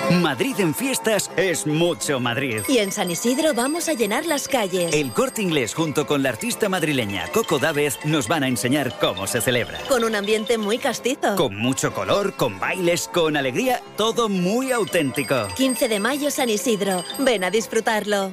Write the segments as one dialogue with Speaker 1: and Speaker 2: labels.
Speaker 1: Madrid en fiestas es mucho Madrid.
Speaker 2: Y en San Isidro vamos a llenar las calles.
Speaker 1: El Corte Inglés junto con la artista madrileña Coco Dávez nos van a enseñar cómo se celebra.
Speaker 2: Con un ambiente muy castizo.
Speaker 1: Con mucho color, con bailes, con alegría, todo muy auténtico.
Speaker 2: 15 de mayo San Isidro. Ven a disfrutarlo.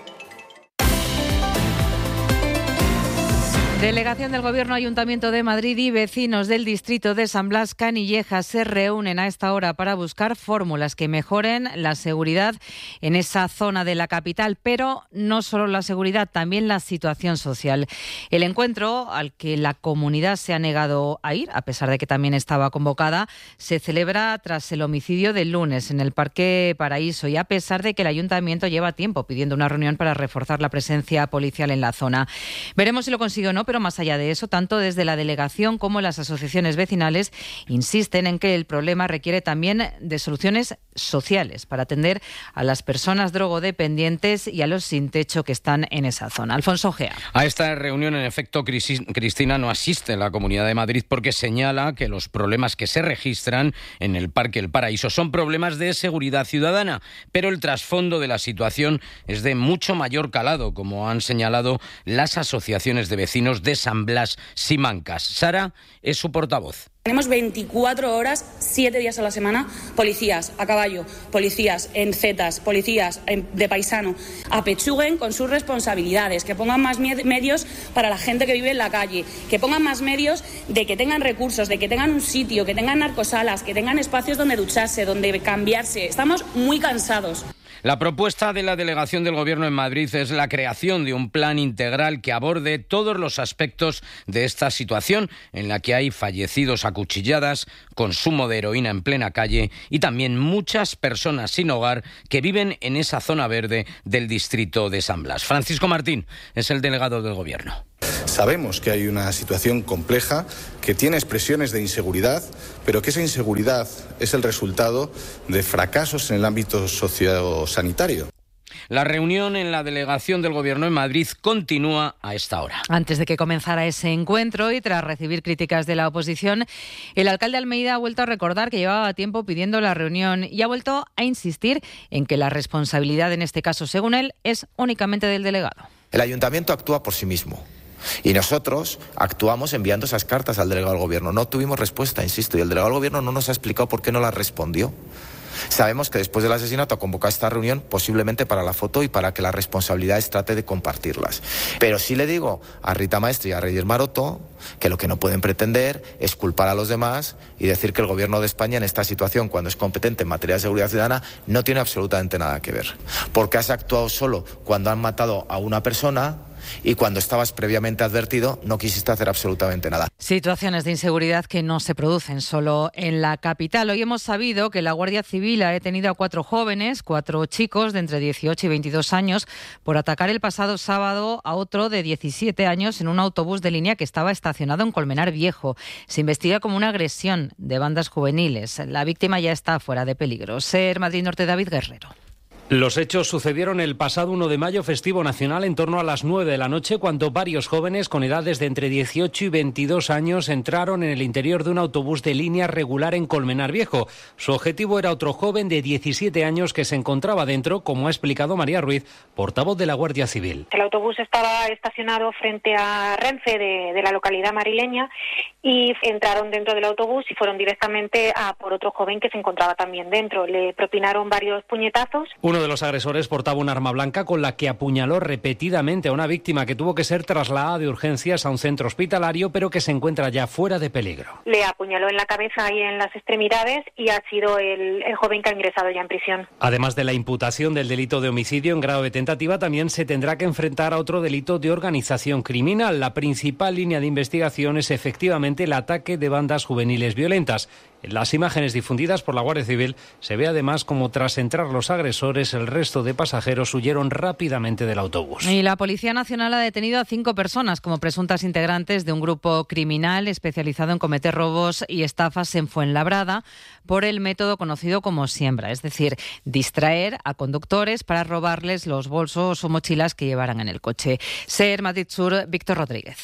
Speaker 3: Delegación del Gobierno, Ayuntamiento de Madrid y vecinos del distrito de San Blas Canillejas se reúnen a esta hora para buscar fórmulas que mejoren la seguridad en esa zona de la capital, pero no solo la seguridad, también la situación social. El encuentro, al que la comunidad se ha negado a ir, a pesar de que también estaba convocada, se celebra tras el homicidio del lunes en el Parque Paraíso y a pesar de que el Ayuntamiento lleva tiempo pidiendo una reunión para reforzar la presencia policial en la zona. Veremos si lo consigue o no, pero más allá de eso, tanto desde la delegación como las asociaciones vecinales insisten en que el problema requiere también de soluciones sociales para atender a las personas drogodependientes y a los sin techo que están en esa zona. Alfonso Gea.
Speaker 4: A esta reunión, en efecto, Cristina, no asiste la Comunidad de Madrid porque señala que los problemas que se registran en el Parque El Paraíso son problemas de seguridad ciudadana, pero el trasfondo de la situación es de mucho mayor calado, como han señalado las asociaciones de vecinos de San Blas Simancas. Sara es su portavoz.
Speaker 5: Tenemos 24 horas, 7 días a la semana, policías a caballo, policías en zetas, policías de paisano. Apechuguen con sus responsabilidades, que pongan más medios para la gente que vive en la calle, que pongan más medios de que tengan recursos, de que tengan un sitio, que tengan narcosalas, que tengan espacios donde ducharse, donde cambiarse. Estamos muy cansados.
Speaker 4: La propuesta de la delegación del Gobierno en Madrid es la creación de un plan integral que aborde todos los aspectos de esta situación en la que hay fallecidos a cuchilladas, consumo de heroína en plena calle y también muchas personas sin hogar que viven en esa zona verde del distrito de San Blas. Francisco Martín es el delegado del Gobierno.
Speaker 6: Sabemos que hay una situación compleja, que tiene expresiones de inseguridad, pero que esa inseguridad es el resultado de fracasos en el ámbito sociosanitario.
Speaker 4: La reunión en la delegación del Gobierno en Madrid continúa a esta hora.
Speaker 3: Antes de que comenzara ese encuentro y tras recibir críticas de la oposición, el alcalde de Almeida ha vuelto a recordar que llevaba tiempo pidiendo la reunión y ha vuelto a insistir en que la responsabilidad en este caso, según él, es únicamente del delegado.
Speaker 7: El ayuntamiento actúa por sí mismo. Y nosotros actuamos enviando esas cartas al delegado del Gobierno. No tuvimos respuesta, insisto, y el delegado del Gobierno no nos ha explicado por qué no la respondió. Sabemos que después del asesinato ha convocado esta reunión posiblemente para la foto y para que las responsabilidades trate de compartirlas. Pero sí le digo a Rita Maestre y a Reyes Maroto que lo que no pueden pretender es culpar a los demás y decir que el Gobierno de España en esta situación, cuando es competente en materia de seguridad ciudadana, no tiene absolutamente nada que ver. Porque has actuado solo cuando han matado a una persona y cuando estabas previamente advertido no quisiste hacer absolutamente nada.
Speaker 3: Situaciones de inseguridad que no se producen solo en la capital. Hoy hemos sabido que la Guardia Civil ha detenido a 4 jóvenes, 4 chicos de entre 18 y 22 años, por atacar el pasado sábado a otro de 17 años en un autobús de línea que estaba estacionado en Colmenar Viejo. Se investiga como una agresión de bandas juveniles. La víctima ya está fuera de peligro. SER Madrid Norte, David Guerrero.
Speaker 8: Los hechos sucedieron el pasado 1 de mayo, festivo nacional, en torno a las 9 de la noche, cuando varios jóvenes con edades de entre 18 y 22 años entraron en el interior de un autobús de línea regular en Colmenar Viejo. Su objetivo era otro joven de 17 años que se encontraba dentro, como ha explicado María Ruiz, portavoz de la Guardia Civil.
Speaker 9: El autobús estaba estacionado frente a Renfe de la localidad madrileña y entraron dentro del autobús y fueron directamente a por otro joven que se encontraba también dentro. Le propinaron varios puñetazos.
Speaker 8: Uno de los agresores portaba un arma blanca con la que apuñaló repetidamente a una víctima que tuvo que ser trasladada de urgencias a un centro hospitalario, pero que se encuentra ya fuera de peligro.
Speaker 9: Le apuñaló en la cabeza y en las extremidades y ha sido el joven que ha ingresado ya en prisión.
Speaker 8: Además de la imputación del delito de homicidio en grado de tentativa, también se tendrá que enfrentar a otro delito de organización criminal. La principal línea de investigación es efectivamente el ataque de bandas juveniles violentas. En las imágenes difundidas por la Guardia Civil se ve además como tras entrar los agresores, el resto de pasajeros huyeron rápidamente del autobús.
Speaker 3: Y la Policía Nacional ha detenido a 5 personas como presuntas integrantes de un grupo criminal especializado en cometer robos y estafas en Fuenlabrada por el método conocido como siembra, es decir, distraer a conductores para robarles los bolsos o mochilas que llevaran en el coche. SER Madrid Sur, Víctor Rodríguez.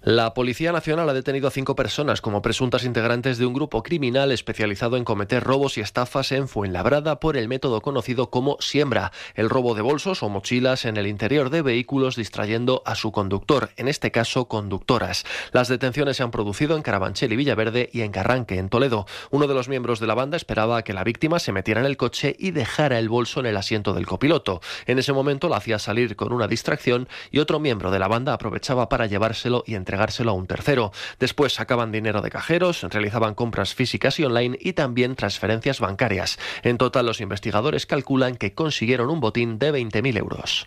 Speaker 10: La Policía Nacional ha detenido a 5 personas como presuntas integrantes de un grupo criminal especializado en cometer robos y estafas en Fuenlabrada por el método conocido como siembra, el robo de bolsos o mochilas en el interior de vehículos distrayendo a su conductor, en este caso conductoras. Las detenciones se han producido en Carabanchel y Villaverde y en Carranque, en Toledo. Uno de los miembros de la banda esperaba a que la víctima se metiera en el coche y dejara el bolso en el asiento del copiloto. En ese momento la hacía salir con una distracción y otro miembro de la banda aprovechaba para llevárselo y entregárselo a un tercero. Después sacaban dinero de cajeros, realizaban compras físicas y online y también transferencias bancarias. En total, los investigadores calculan que consiguieron un botín de 20.000 euros.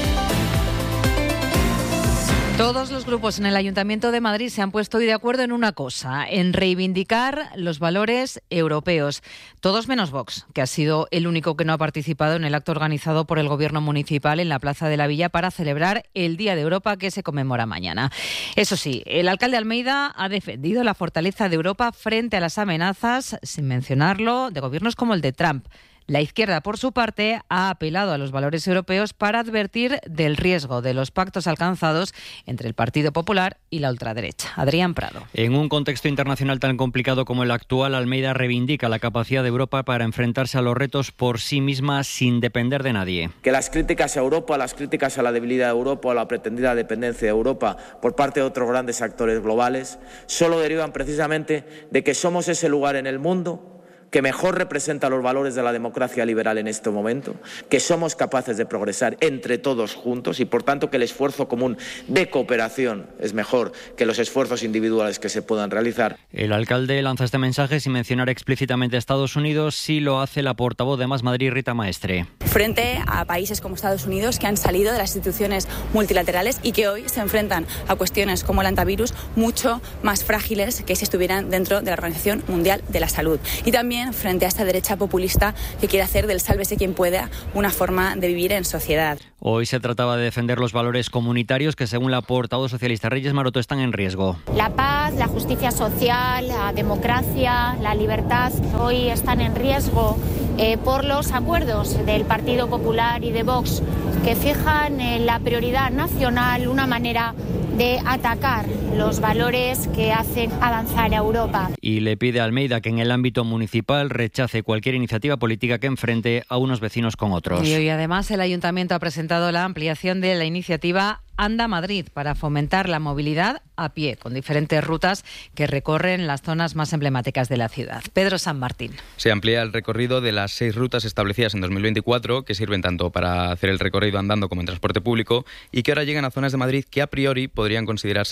Speaker 3: Todos los grupos en el Ayuntamiento de Madrid se han puesto hoy de acuerdo en una cosa, en reivindicar los valores europeos. Todos menos Vox, que ha sido el único que no ha participado en el acto organizado por el Gobierno municipal en la Plaza de la Villa para celebrar el Día de Europa que se conmemora mañana. Eso sí, el alcalde Almeida ha defendido la fortaleza de Europa frente a las amenazas, sin mencionarlo, de gobiernos como el de Trump. La izquierda, por su parte, ha apelado a los valores europeos para advertir del riesgo de los pactos alcanzados entre el Partido Popular y la ultraderecha. Adrián Prado.
Speaker 11: En un contexto internacional tan complicado como el actual, Almeida reivindica la capacidad de Europa para enfrentarse a los retos por sí misma sin depender de nadie.
Speaker 12: Que las críticas a Europa, las críticas a la debilidad de Europa o a la pretendida dependencia de Europa por parte de otros grandes actores globales solo derivan precisamente de que somos ese lugar en el mundo que mejor representa los valores de la democracia liberal en este momento, que somos capaces de progresar entre todos juntos y, por tanto, que el esfuerzo común de cooperación es mejor que los esfuerzos individuales que se puedan realizar.
Speaker 11: El alcalde lanza este mensaje sin mencionar explícitamente a Estados Unidos, sí lo hace la portavoz de Más Madrid, Rita Maestre.
Speaker 13: Frente a países como Estados Unidos que han salido de las instituciones multilaterales y que hoy se enfrentan a cuestiones como el antivirus mucho más frágiles que si estuvieran dentro de la Organización Mundial de la Salud. Y también frente a esta derecha populista que quiere hacer del sálvese quien pueda una forma de vivir en sociedad.
Speaker 11: Hoy se trataba de defender los valores comunitarios que, según la portavoz socialista Reyes Maroto, están en riesgo.
Speaker 14: La paz, la justicia social, la democracia, la libertad, hoy están en riesgo por los acuerdos del Partido Popular y de Vox, que fijan en la prioridad nacional una manera de atacar los valores que hacen avanzar a Europa.
Speaker 11: Y le pide a Almeida que en el ámbito municipal rechace cualquier iniciativa política que enfrente a unos vecinos con otros.
Speaker 3: Y hoy además el Ayuntamiento ha presentado la ampliación de la iniciativa Anda Madrid para fomentar la movilidad a pie con diferentes rutas que recorren las zonas más emblemáticas de la ciudad. Pedro San Martín.
Speaker 15: Se amplía el recorrido de las 6 rutas establecidas en 2024 que sirven tanto para hacer el recorrido andando como en transporte público y que ahora llegan a zonas de Madrid que a priori podrían considerarse